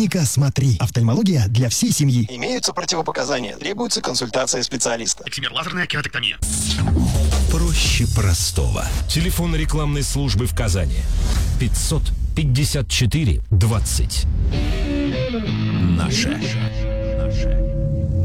Клиника «Смотри». Офтальмология для всей семьи. Имеются противопоказания. Требуется консультация специалиста. Эксимер лазерная кератоктомия. Проще простого. Телефон рекламной службы в Казани. 554 20. Наша.